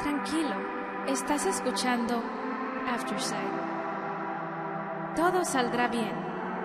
Tranquilo, estás escuchando Aftersight. Todo saldrá bien.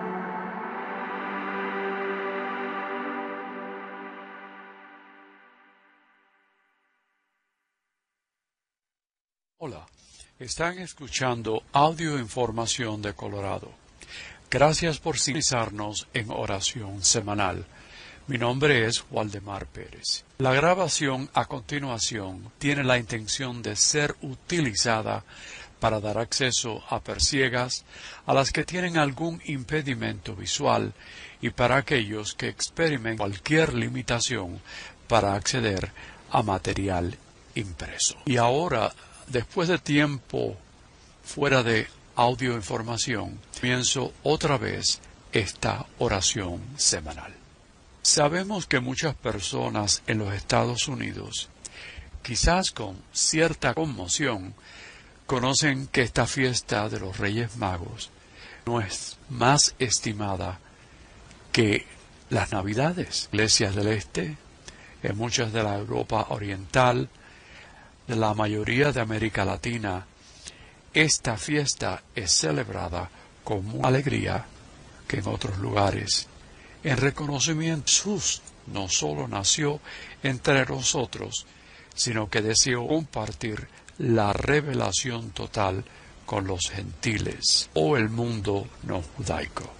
Hola, están escuchando audio información de Colorado. Gracias por sintonizarnos en oración semanal. Mi nombre es Waldemar Pérez. La grabación a continuación tiene la intención de ser utilizada para dar acceso a personas ciegas, a las que tienen algún impedimento visual y para aquellos que experimentan cualquier limitación para acceder a material impreso. Y ahora, después de tiempo fuera de audio información, comienzo otra vez esta oración semanal. Sabemos que muchas personas en los Estados Unidos, quizás con cierta conmoción, conocen que esta fiesta de los Reyes Magos no es más estimada que las Navidades. Iglesias del Este, en muchas de la Europa Oriental, de la mayoría de América Latina, esta fiesta es celebrada con más alegría que en otros lugares. En reconocimiento, Jesús no solo nació entre nosotros, sino que deseó compartir la revelación total con los gentiles o el mundo no judaico.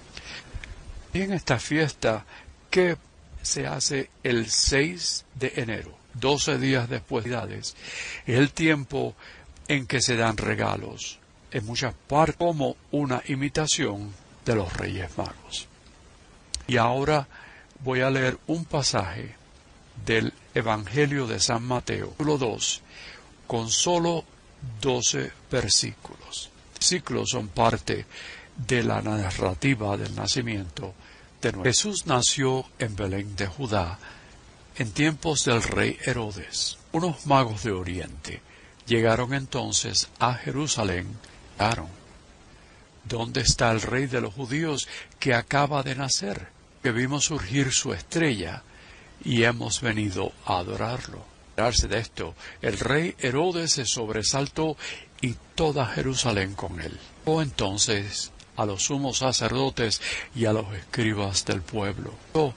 Y en esta fiesta, que se hace el 6 de enero, 12 días después de Navidades, es el tiempo en que se dan regalos, en muchas partes como una imitación de los Reyes Magos. Y ahora voy a leer un pasaje del Evangelio de San Mateo, capítulo 2, con solo 12 versículos. Los versículos son parte de la narrativa del nacimiento de nuestro Jesús. Nació en Belén de Judá, en tiempos del rey Herodes. Unos magos de Oriente llegaron entonces a Jerusalén. ¿Dónde está el rey de los judíos que acaba de nacer? Que vimos surgir su estrella y hemos venido a adorarlo. Al enterarse de esto, el rey Herodes se sobresaltó y toda Jerusalén con él. O entonces a los sumos sacerdotes y a los escribas del pueblo: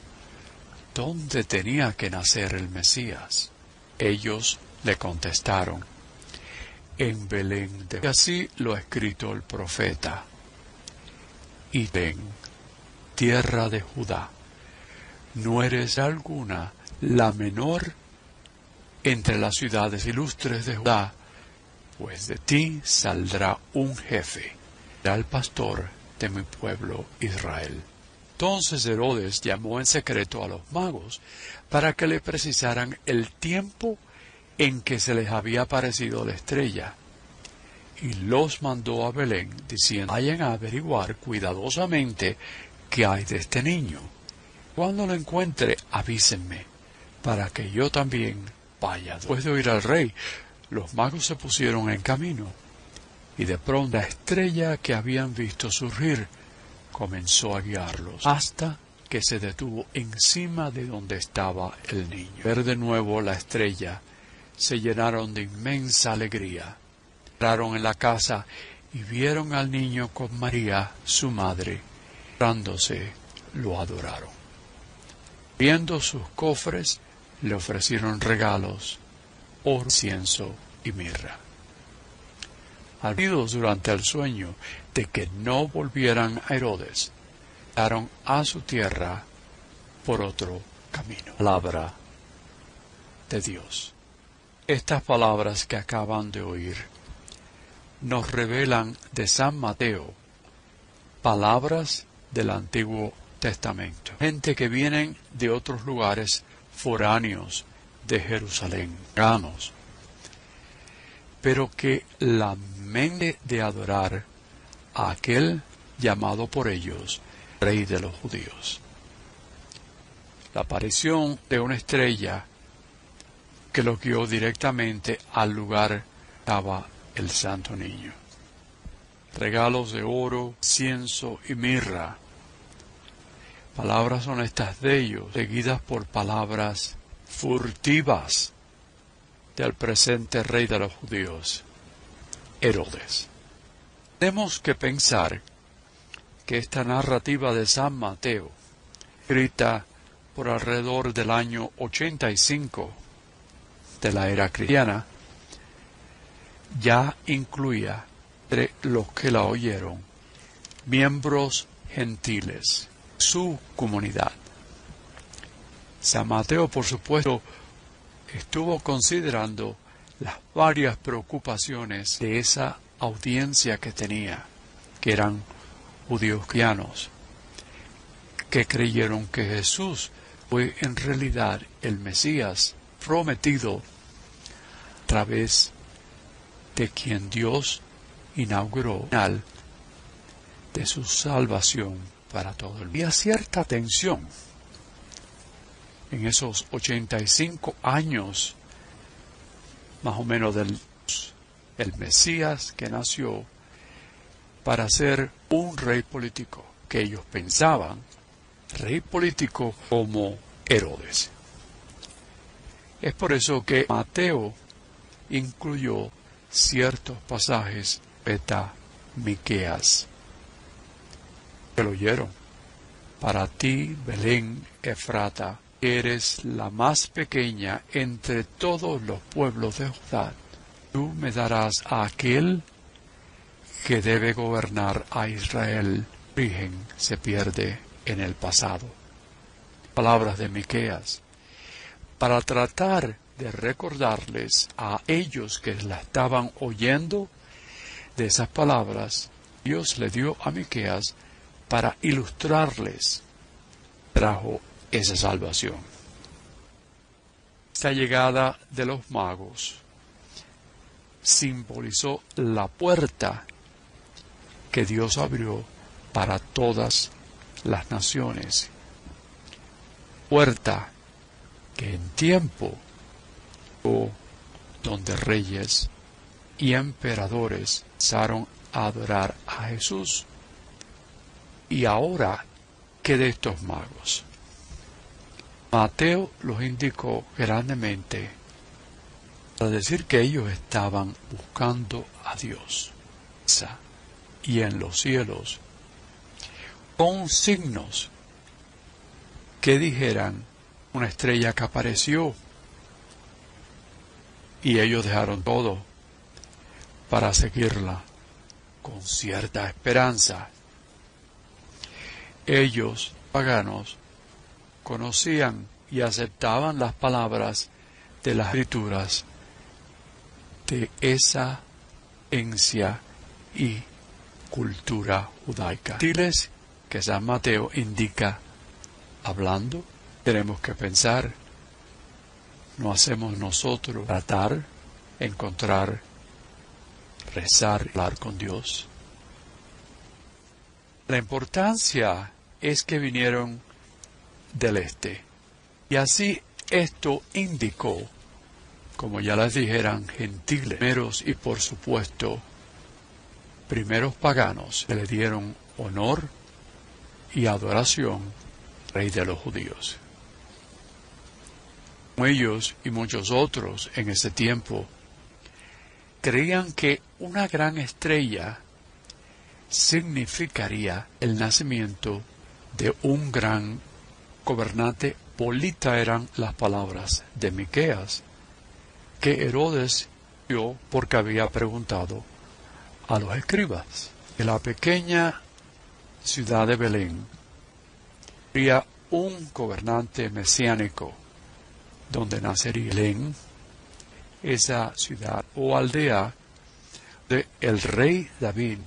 ¿dónde tenía que nacer el Mesías? Ellos le contestaron: en Belén de Judá. Y así lo ha escrito el profeta: y ven, tierra de Judá, no eres alguna la menor entre las ciudades ilustres de Judá, pues de ti saldrá un jefe, será el pastor de mi pueblo Israel. Entonces Herodes llamó en secreto a los magos para que le precisaran el tiempo en que se les había aparecido la estrella, y los mandó a Belén, diciendo: vayan a averiguar cuidadosamente qué hay de este niño. Cuando lo encuentre, avísenme, para que yo también vaya. Después de oír al rey, los magos se pusieron en camino, y de pronto la estrella que habían visto surgir comenzó a guiarlos, hasta que se detuvo encima de donde estaba el niño. Al ver de nuevo la estrella, se llenaron de inmensa alegría. Entraron en la casa y vieron al niño con María, su madre. Postrándose, lo adoraron. Viendo sus cofres, le ofrecieron regalos: oro, incienso y mirra. Advertidos durante el sueño de que no volvieran a Herodes, fueron a su tierra por otro camino. Palabra de Dios. Estas palabras que acaban de oír nos revelan de San Mateo palabras del Antiguo Testamento. Gente que vienen de otros lugares foráneos de Jerusalén, paganos, pero que la mente de adorar a aquel llamado por ellos Rey de los Judíos. La aparición de una estrella que lo guió directamente al lugar estaba el Santo Niño. Regalos de oro, incienso y mirra. Palabras honestas de ellos, seguidas por palabras furtivas del presente rey de los judíos, Herodes. Tenemos que pensar que esta narrativa de San Mateo, escrita por alrededor del año 85 de la era cristiana, ya incluía entre los que la oyeron miembros gentiles, su comunidad. San Mateo, por supuesto, estuvo considerando las varias preocupaciones de esa audiencia que tenía, que eran judíos cristianos, que creyeron que Jesús fue en realidad el Mesías prometido a través de quien Dios inauguró el final de su salvación para todo el mundo. Había cierta tensión en esos 85 años, más o menos, del el Mesías que nació para ser un rey político, que ellos pensaban, rey político como Herodes. Es por eso que Mateo incluyó ciertos pasajes de Miqueas, que lo oyeron. Para ti, Belén Efrata, eres la más pequeña entre todos los pueblos de Judá. Tú me darás a aquel que debe gobernar a Israel. El origen se pierde en el pasado. Palabras de Miqueas, para tratar de recordarles a ellos que la estaban oyendo de esas palabras, Dios le dio a Miqueas para ilustrarles, trajo esa salvación. Esta llegada de los magos simbolizó la puerta que Dios abrió para todas las naciones. Puerta que en tiempo donde reyes y emperadores empezaron a adorar a Jesús. Y ahora, ¿qué de estos magos? Mateo los indicó grandemente para decir que ellos estaban buscando a Dios y en los cielos con signos que dijeran una estrella que apareció, y ellos dejaron todo para seguirla con cierta esperanza. Ellos, paganos, conocían y aceptaban las palabras de las Escrituras de esa herencia y cultura judaica. Diles que San Mateo indica, hablando, tenemos que pensar, no hacemos nosotros tratar, encontrar, rezar, hablar con Dios. La importancia es que vinieron del este. Y así esto indicó, como ya les dije, eran gentiles, primeros y por supuesto primeros paganos que le dieron honor y adoración al rey de los judíos. Ellos y muchos otros en ese tiempo creían que una gran estrella significaría el nacimiento de un gran gobernante político. Eran las palabras de Miqueas, que Herodes dio porque había preguntado a los escribas. En la pequeña ciudad de Belén había un gobernante mesiánico, donde nacería Belén, esa ciudad o aldea de el rey David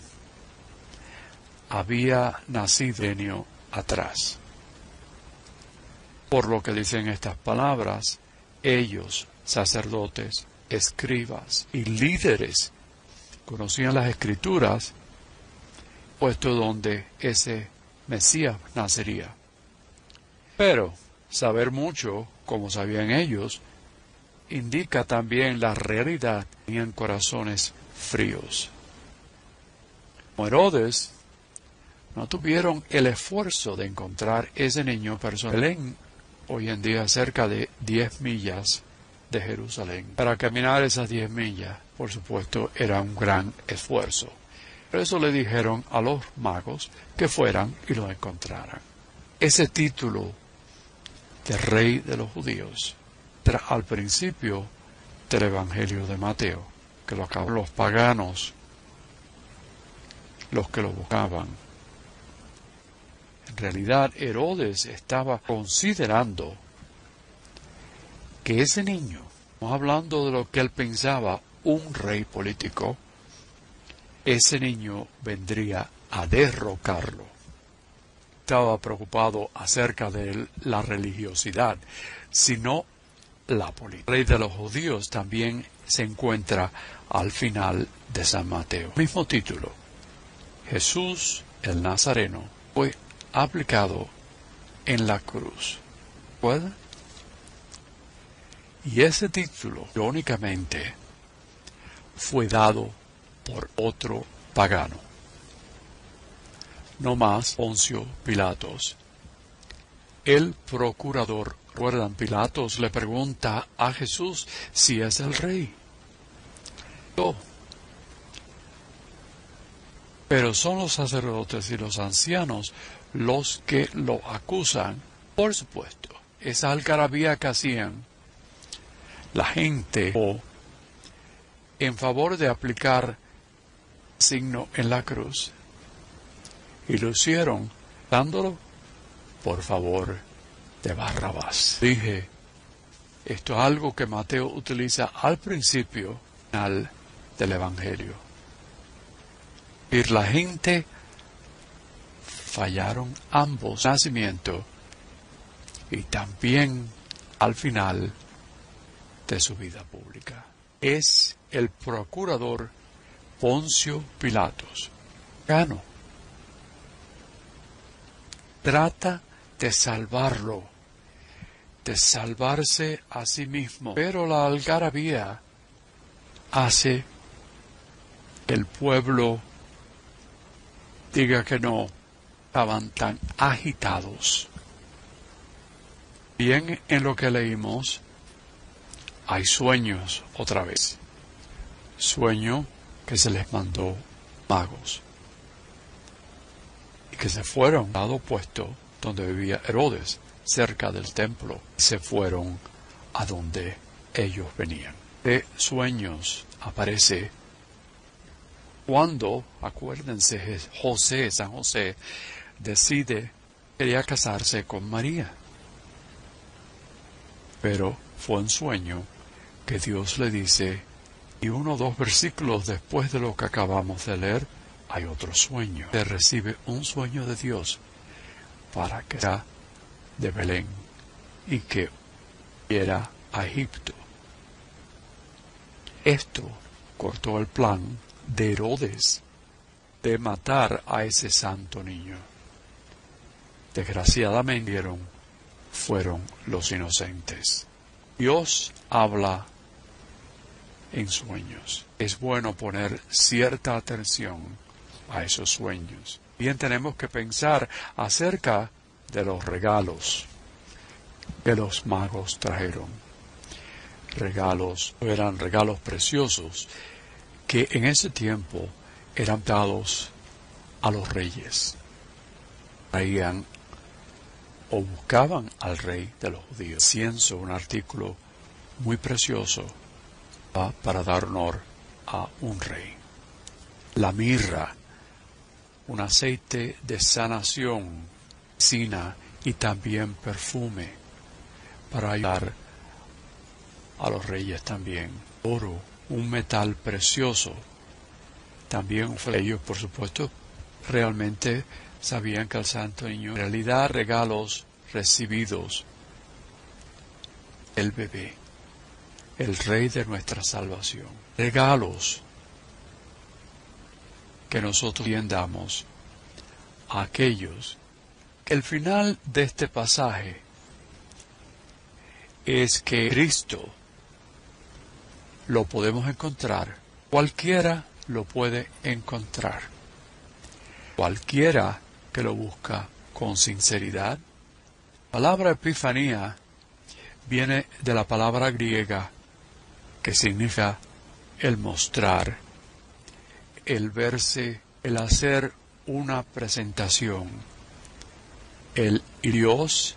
había nacido años atrás. Por lo que dicen estas palabras, ellos, sacerdotes, escribas y líderes, conocían las Escrituras, puesto donde ese Mesías nacería. Pero saber mucho, como sabían ellos, indica también la realidad. Tenían corazones fríos. Como Herodes, no tuvieron el esfuerzo de encontrar ese niño personal. Belén, hoy en día cerca de 10 millas de Jerusalén. Para caminar esas 10 millas, por supuesto, era un gran esfuerzo. Por eso le dijeron a los magos que fueran y lo encontraran. Ese título de Rey de los Judíos era al principio del Evangelio de Mateo, que lo acabaron los paganos, los que lo buscaban. En realidad, Herodes estaba considerando que ese niño, estamos hablando de lo que él pensaba, un rey político, ese niño vendría a derrocarlo. Estaba preocupado acerca de la religiosidad, sino la política. El rey de los judíos también se encuentra al final de San Mateo. Mismo título, Jesús el Nazareno, fue aplicado en la cruz. ¿Puede? Y ese título, irónicamente, fue dado por otro pagano. No más Poncio Pilatos. El procurador, recuerdan, Pilatos le pregunta a Jesús si es el rey. No. Pero son los sacerdotes y los ancianos los que lo acusan. Por supuesto, esa algarabía que hacían la gente en favor de aplicar signo en la cruz, y lo hicieron dándolo por favor de Barrabás. Dije, esto es algo que Mateo utiliza al principio final del Evangelio. Y la gente fallaron ambos, nacimiento y también al final de su vida pública. Es el procurador Poncio Pilatos. Gano. Trata de salvarlo, de salvarse a sí mismo. Pero la algarabía hace que el pueblo diga que no, estaban tan agitados. Bien, en lo que leímos, hay sueños otra vez. Sueño que se les mandó magos. Y que se fueron al lado opuesto donde vivía Herodes, cerca del templo. Se fueron a donde ellos venían. De sueños aparece cuando, acuérdense, San José, decide, quería casarse con María. Pero fue un sueño que Dios le dice, y 1 o 2 versículos después de lo que acabamos de leer, hay otro sueño. Se recibe un sueño de Dios para que sea de Belén y que fuera a Egipto. Esto cortó el plan de Herodes de matar a ese santo niño. Desgraciadamente fueron los inocentes. Dios habla en sueños. Es bueno poner cierta atención a esos sueños. Bien, tenemos que pensar acerca de los regalos que los magos trajeron. Eran regalos preciosos que en ese tiempo eran dados a los reyes. Traían o buscaban al rey de los judíos. Incienso, un artículo muy precioso para dar honor a un rey. La mirra, un aceite de sanación, medicina y también perfume para ayudar a los reyes también. Oro, un metal precioso. También ellos, por supuesto, realmente sabían que el santo niño, en realidad, regalos recibidos, el bebé, el rey de nuestra salvación. Regalos que nosotros bien damos a aquellos. El final de este pasaje es que Cristo lo podemos encontrar. Cualquiera lo puede encontrar. Cualquiera que lo busca con sinceridad. La palabra epifanía viene de la palabra griega que significa el mostrar, el verse, el hacer una presentación. El Dios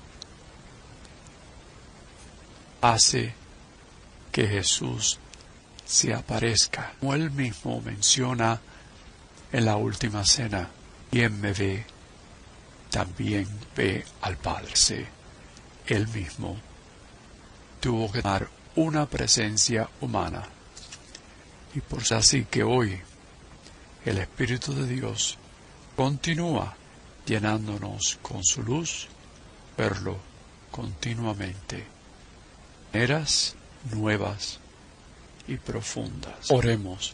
hace que Jesús se aparezca, como él mismo menciona en la última cena: quien me ve, también ve al Padre. Sí, él mismo tuvo que dar una presencia humana. Y por eso así que hoy el Espíritu de Dios continúa llenándonos con su luz, verlo continuamente, maneras nuevas y profundas. Oremos.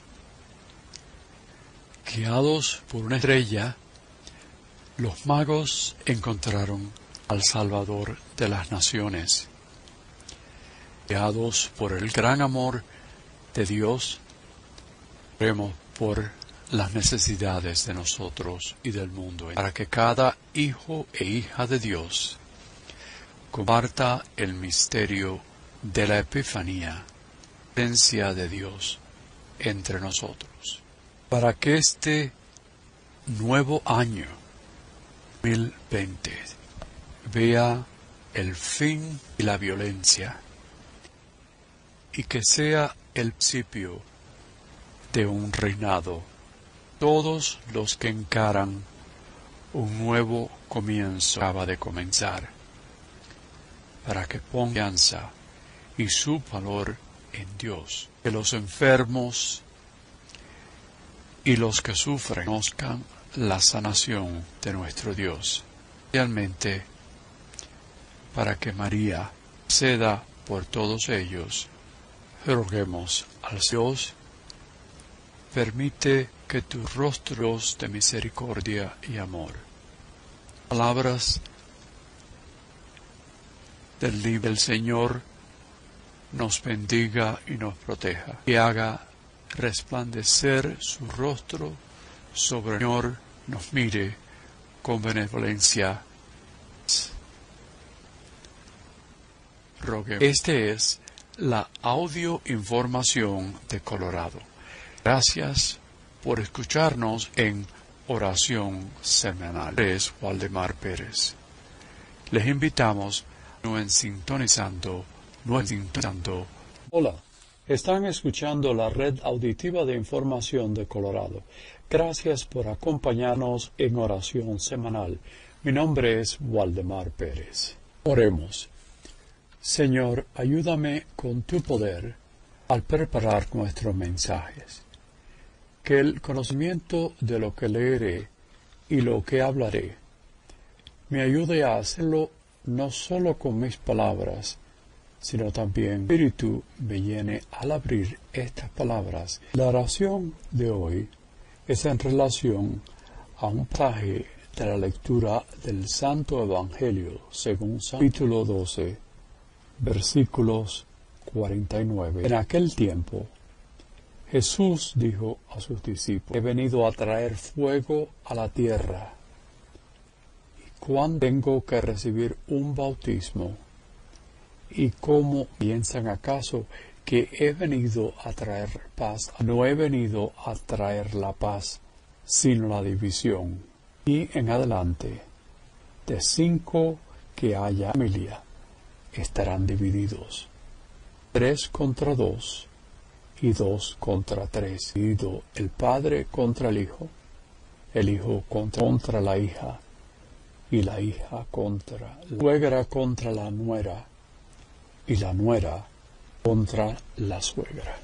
Guiados por una estrella, los magos encontraron al Salvador de las naciones. Guiados por el gran amor de Dios, oremos por las necesidades de nosotros y del mundo, para que cada hijo e hija de Dios comparta el misterio de la Epifanía, la presencia de Dios entre nosotros, para que este nuevo año 2020 vea el fin de la violencia y que sea el principio de un reinado. Todos los que encaran un nuevo comienzo acaba de comenzar, para que pongan confianza y su valor en Dios, que los enfermos y los que sufren conozcan la sanación de nuestro Dios, realmente para que María ceda por todos ellos. Roguemos al Dios, permite que tus rostros de misericordia y amor, palabras del libro del Señor, nos bendiga y nos proteja, y haga resplandecer su rostro sobre el Señor, nos mire con benevolencia. Roguemos. Este es la audio información de Colorado. Gracias por escucharnos en Oración Semanal. Es Waldemar Pérez. Les invitamos en sintonizando. Hola, están escuchando la red auditiva de información de Colorado. Gracias por acompañarnos en Oración Semanal. Mi nombre es Waldemar Pérez. Oremos. Señor, ayúdame con tu poder al preparar nuestros mensajes. Que el conocimiento de lo que leeré y lo que hablaré me ayude a hacerlo no solo con mis palabras, sino también el Espíritu me llene al abrir estas palabras. La oración de hoy es en relación a un pasaje de la lectura del Santo Evangelio según San capítulo 12, versículos 49. En aquel tiempo, Jesús dijo a sus discípulos: he venido a traer fuego a la tierra. ¿Y cuándo tengo que recibir un bautismo? ¿Y cómo piensan acaso que he venido a traer paz? No he venido a traer la paz, sino la división. Y en adelante, de 5 que haya familia, estarán divididos, 3 contra 2 y 2 contra 3. Dividido el padre contra el hijo contra la hija, y la hija contra la suegra, contra la nuera, y la nuera contra la suegra.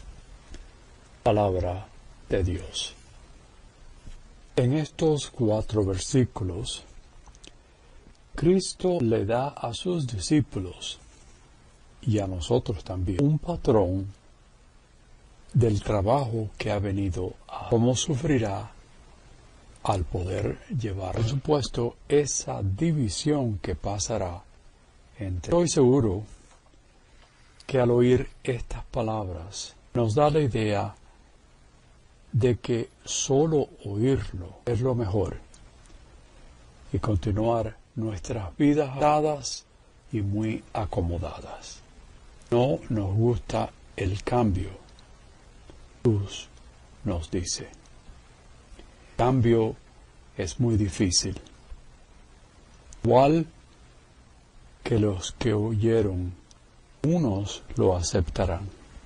Palabra de Dios. En estos 4 versículos, Cristo le da a sus discípulos y a nosotros también un patrón del trabajo que ha venido a cómo sufrirá al poder llevar, por supuesto, esa división que pasará entre. Estoy seguro que al oír estas palabras nos da la idea de que solo oírlo es lo mejor y continuar nuestras vidas dadas y muy acomodadas. No nos gusta el cambio. Jesús nos dice, el cambio es muy difícil. Igual que los que oyeron, unos lo aceptarán,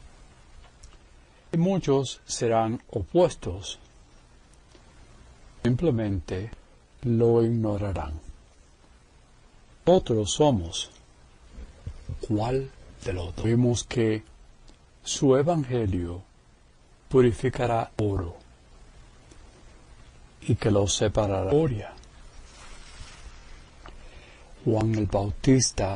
y muchos serán opuestos, simplemente lo ignorarán. Nosotros somos, ¿cuál del otro? Vimos que su evangelio purificará oro y que los separará de gloria. Juan el Bautista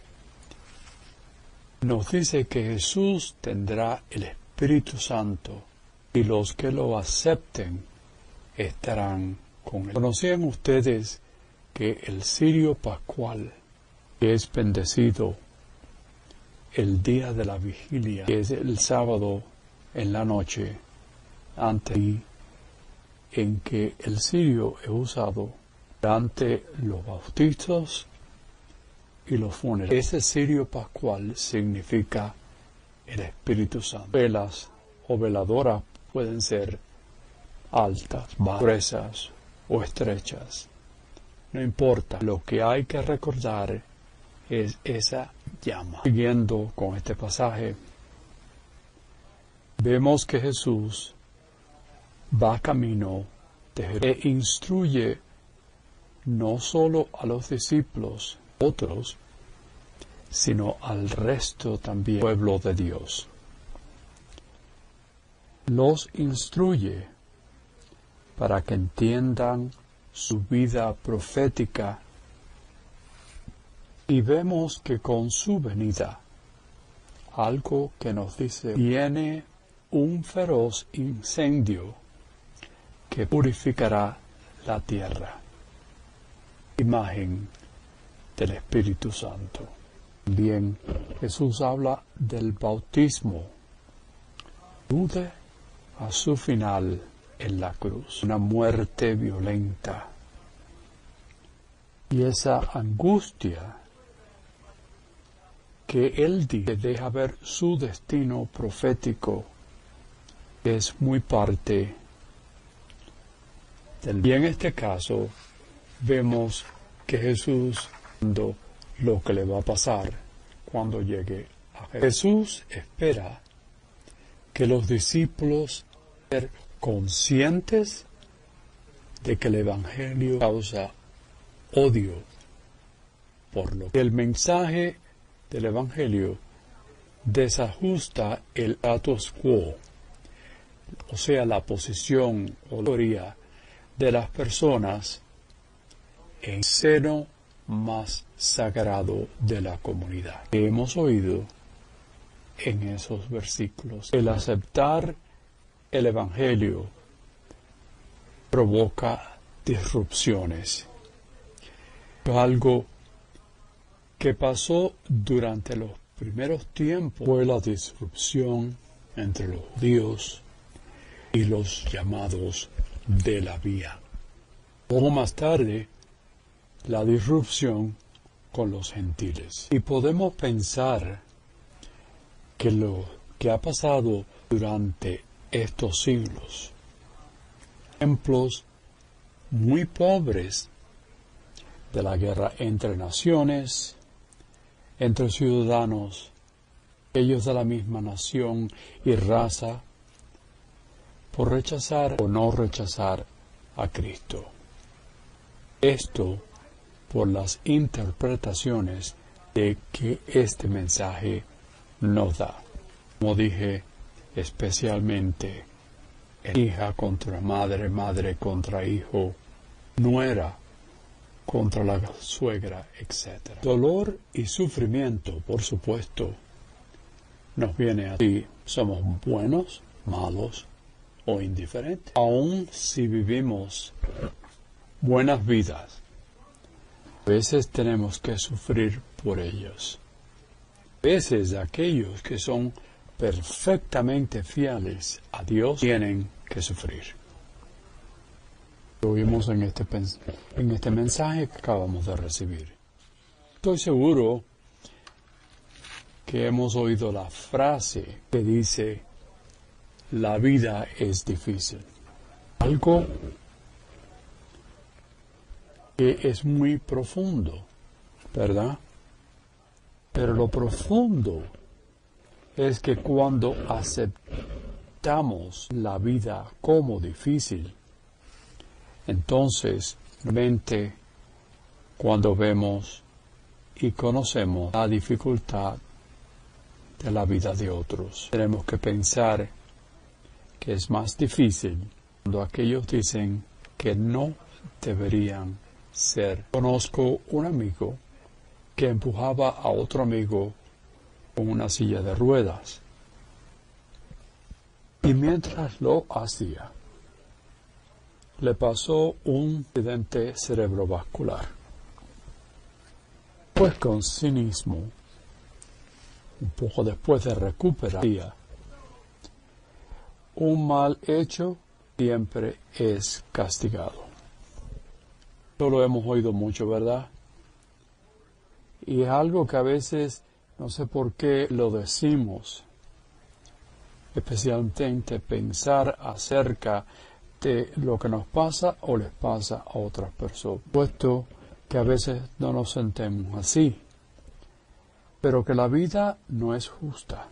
nos dice que Jesús tendrá el Espíritu Santo y los que lo acepten estarán con él. ¿Conocían ustedes que el cirio pascual, que es bendecido el día de la vigilia, que es el sábado en la noche, antes en que el cirio es usado durante los bautizos y los funerales? Ese cirio pascual significa el Espíritu Santo. Velas o veladoras pueden ser altas, bajas, gruesas o estrechas. No importa, lo que hay que recordar es esa llama. Siguiendo con este pasaje, vemos que Jesús va camino de Jerusalén e instruye no solo a los discípulos, otros, sino al resto también, pueblo de Dios. Los instruye para que entiendan su vida profética, y vemos que con su venida, algo que nos dice, viene un feroz incendio que purificará la tierra. Imagen del Espíritu Santo. También Jesús habla del bautismo. Alude a su final en la cruz, una muerte violenta. Y esa angustia que él dice deja ver su destino profético, es muy parte del... Y en este caso vemos que Jesús, lo que le va a pasar cuando llegue a Jesús. Jesús espera que los discípulos sean conscientes de que el Evangelio causa odio por lo que el mensaje del Evangelio desajusta el status quo, o sea, la posición o teoría de las personas en el seno más sagrado de la comunidad. Hemos oído en esos versículos, el aceptar el Evangelio provoca disrupciones. Algo que pasó durante los primeros tiempos fue la disrupción entre los judíos y los llamados de la vía. Poco más tarde, la disrupción con los gentiles. Y podemos pensar que lo que ha pasado durante estos siglos, ejemplos muy pobres de la guerra entre naciones, entre ciudadanos, ellos de la misma nación y raza, por rechazar o no rechazar a Cristo. Esto por las interpretaciones de que este mensaje nos da. Como dije, especialmente hija contra madre, madre contra hijo, nuera contra la suegra, etc. Dolor y sufrimiento, por supuesto, nos viene así. Somos buenos, malos o indiferentes. Aun si vivimos buenas vidas, a veces tenemos que sufrir por ellos. A veces aquellos que son perfectamente fieles a Dios tienen que sufrir. Lo vimos en este mensaje que acabamos de recibir. Estoy seguro que hemos oído la frase que dice, la vida es difícil. Algo que es muy profundo, ¿verdad? Pero lo profundo es que cuando aceptamos la vida como difícil, entonces, realmente, cuando vemos y conocemos la dificultad de la vida de otros, tenemos que pensar que es más difícil cuando aquellos dicen que no deberían ser. Conozco un amigo que empujaba a otro amigo con una silla de ruedas. Y mientras lo hacía, le pasó un accidente cerebrovascular. Pues con cinismo, un poco después de recuperar, un mal hecho siempre es castigado. Esto lo hemos oído mucho, ¿verdad? Y es algo que a veces no sé por qué lo decimos, especialmente pensar acerca de lo que nos pasa o les pasa a otras personas. Puesto que a veces no nos sentimos así, pero que la vida no es justa.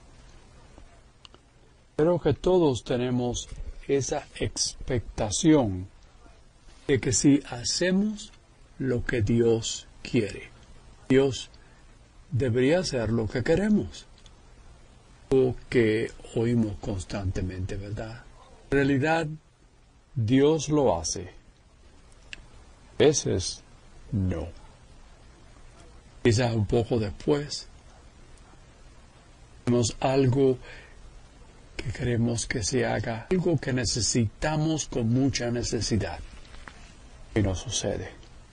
Creo que todos tenemos esa expectación de que si hacemos lo que Dios quiere, Dios debería hacer lo que queremos, o que oímos constantemente, ¿verdad? En realidad, Dios lo hace. A veces, no. Quizás un poco después, tenemos algo que queremos que se haga, algo que necesitamos con mucha necesidad, y no sucede.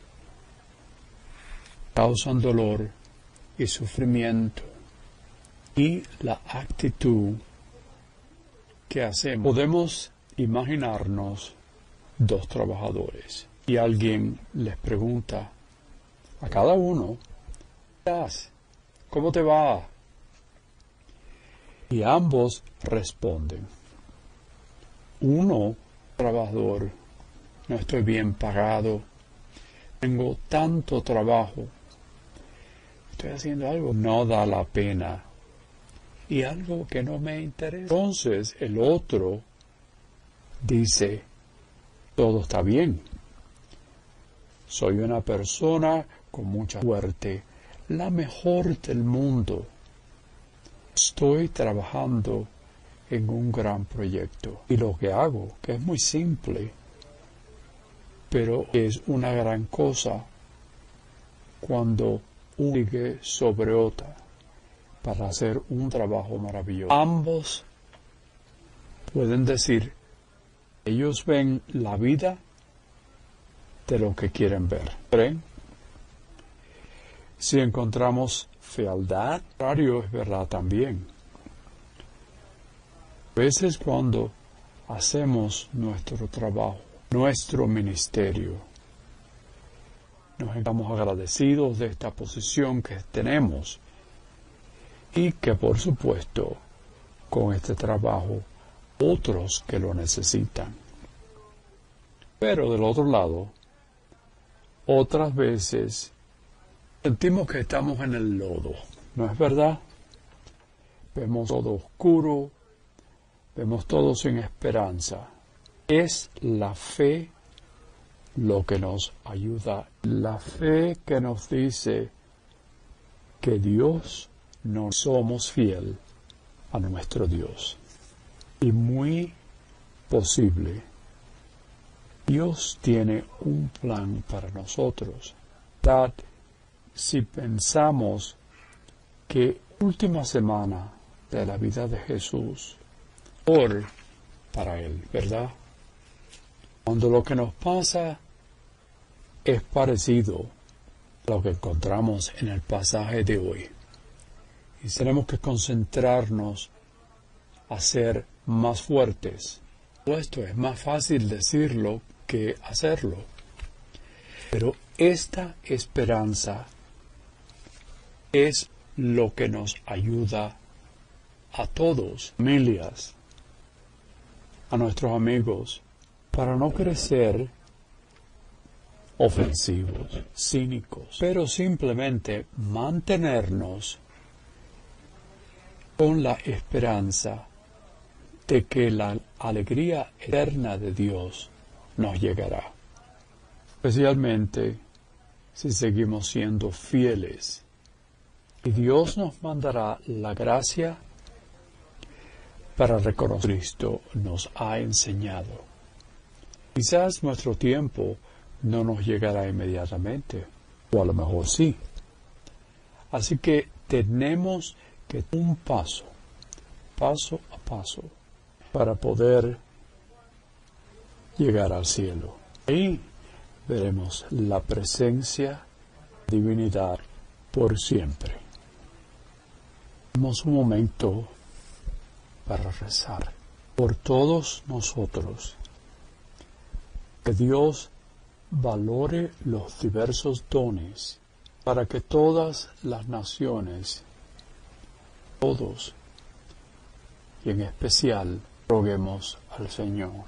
Causan dolor y sufrimiento, y la actitud que hacemos. Podemos imaginarnos dos trabajadores y alguien les pregunta a cada uno, ¿cómo te va? Y ambos responden. Uno, trabajador, no estoy bien pagado, tengo tanto trabajo, estoy haciendo algo que no da la pena y algo que no me interesa. Entonces el otro dice, todo está bien, soy una persona con mucha suerte, la mejor del mundo. Estoy trabajando en un gran proyecto y lo que hago, que es muy simple, pero es una gran cosa cuando uno sigue sobre otra para hacer un trabajo maravilloso. Ambos pueden decir, ellos ven la vida de lo que quieren ver. ¿Ven? Si encontramos fealdad, contrario es verdad también. A veces cuando hacemos nuestro trabajo, nuestro ministerio, nos estamos agradecidos de esta posición que tenemos y que por supuesto con este trabajo otros que lo necesitan. Pero del otro lado, otras veces sentimos que estamos en el lodo, ¿no es verdad? Vemos todo oscuro, vemos todo sin esperanza. Es la fe lo que nos ayuda. La fe que nos dice que Dios no somos fiel a nuestro Dios. Y muy posible, Dios tiene un plan para nosotros. Si pensamos que última semana de la vida de Jesús, para Él, ¿verdad? Cuando lo que nos pasa es parecido a lo que encontramos en el pasaje de hoy. Y tenemos que concentrarnos a ser más fuertes. Esto es más fácil decirlo que hacerlo. Pero esta esperanza es lo que nos ayuda a todos, familias, a nuestros amigos, para no crecer ofensivos, cínicos, pero simplemente mantenernos con la esperanza de que la alegría eterna de Dios nos llegará, especialmente si seguimos siendo fieles. Y Dios nos mandará la gracia para reconocer que Cristo nos ha enseñado. Quizás nuestro tiempo no nos llegará inmediatamente, o a lo mejor sí. Así que tenemos que un paso a paso, para poder llegar al cielo. Ahí veremos la presencia de divinidad por siempre. Tenemos un momento para rezar por todos nosotros. Que Dios valore los diversos dones para que todas las naciones, todos, y en especial, roguemos al Señor.